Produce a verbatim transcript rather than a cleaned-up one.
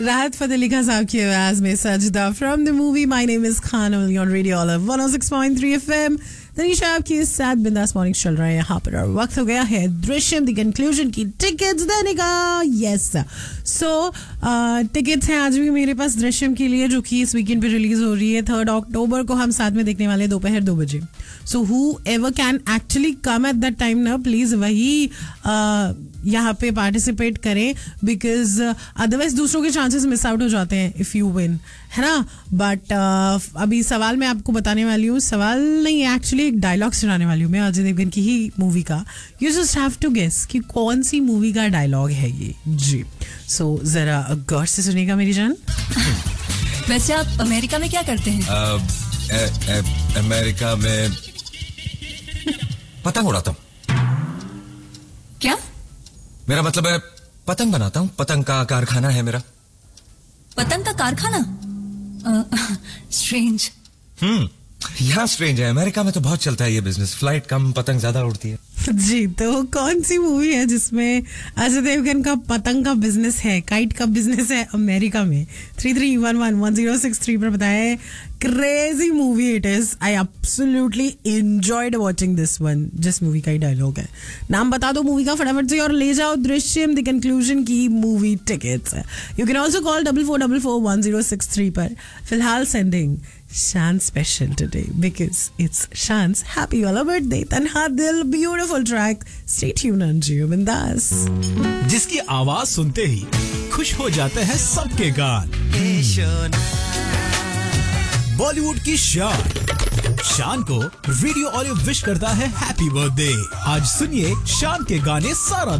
राहत फतेह अली खान साहब की आवाज में सजदा from the movie my name is Khan only on radio olive one O six point three FM. Tanisha आपकी साथ बिंदास मॉर्निंग चल रहा है यहाँ पर और वक्त हो गया है दृश्यम द कंक्लूजन की टिकट्स देने का। यस सो टिकट्स हैं आज भी मेरे पास दृश्यम के लिए, जो कि इस वीकेंड पे रिलीज हो रही है। थर्ड अक्टूबर को हम साथ में देखने वाले हैं दोपहर दो बजे। So who ever can actually come at that time ना, प्लीज वही uh, यहाँ पे पार्टिसिपेट करें, बिकॉज अदरवाइज दूसरों के चांसेस मिस आउट हो जाते हैं इफ यू विन, है ना। बट uh, अभी सवाल मैं आपको बताने वाली हूँ, सवाल नहीं एक्चुअली एक डायलॉग सुनाने वाली हूँ मैं अजय देवगन की ही मूवी का। You just have to guess कि कौन सी मूवी का डायलॉग है ये जी। सो so, जरा गौर से सुनिएगा मेरी जान। वैसे आप अमेरिका में क्या करते हैं? uh, ए, ए, अमेरिका में पतंग उड़ाता हूँ। क्या? मेरा मतलब है पतंग बनाता हूँ, पतंग का कारखाना है मेरा। पतंग का कारखाना? स्ट्रेंज। हम्म यहाँ स्ट्रेंज है, अमेरिका में तो बहुत चलता है ये बिजनेस, फ्लाइट कम पतंग ज्यादा उड़ती है। जी, तो कौन सी मूवी है जिसमें अजय देवगन का पतंग का बिजनेस है, काइट का बिजनेस है अमेरिका में? Three three one one one zero six three पर बताए। Crazy movie it is, I absolutely enjoyed watching this one. जिस मूवी का ही डायलॉग है, नाम बता दो मूवी का फटाफट से और ले जाओ दृश्यम द कंक्लूजन की movie tickets. You can also call double four double four one zero six three पर। फिलहाल sending Shan special today because it's Shan's happy wala birthday. Tanha Dil, beautiful track. Stay tuned on Jio Bindas. जिसकी आवाज सुनते ही खुश हो जाते हैं सबके गान। बॉलीवुड की शान शान को रेडियो ऑलिव विश करता है हैप्पी बर्थडे। आज सुनिए शान के गाने सारा